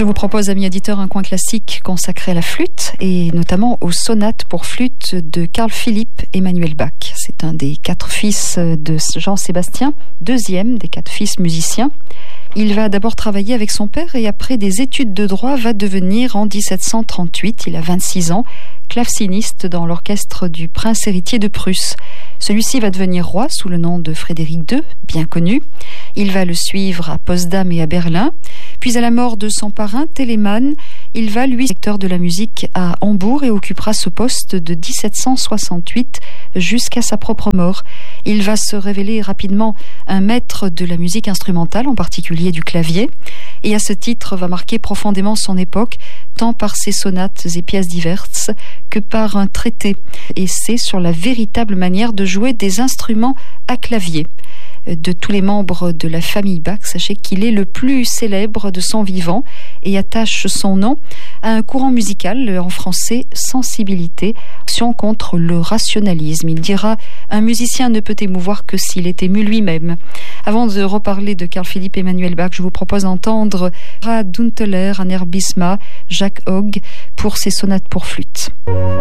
Je vous propose, amis auditeurs, un coin classique consacré à la flûte et notamment aux sonates pour flûte de Carl Philipp Emanuel Bach. C'est un des 4 fils de Jean-Sébastien, deuxième des 4 fils musiciens. Il va d'abord travailler avec son père et après des études de droit va devenir en 1738, il a 26 ans, claveciniste dans l'orchestre du prince héritier de Prusse. Celui-ci va devenir roi sous le nom de Frédéric II, bien connu. Il va le suivre à Potsdam et à Berlin. Puis à la mort de son parrain, Telemann, il va lui directeur de la musique à Hambourg et occupera ce poste de 1768 jusqu'à sa propre mort. Il va se révéler rapidement un maître de la musique instrumentale, en particulier du clavier, et à ce titre va marquer profondément son époque, tant par ses sonates et pièces diverses que par un traité, essai sur la véritable manière de jouer des instruments à clavier. De tous les membres de la famille Bach, sachez qu'il est le plus célèbre de son vivant et attache son nom à un courant musical, en français sensibilité, action contre le rationalisme. Il dira « Un musicien ne peut émouvoir que s'il est ému lui-même ». Avant de reparler de Carl Philipp Emanuel Bach, je vous propose d'entendre Dunteler, un air Bisma, Jacques Hogg pour ses sonates pour flûte.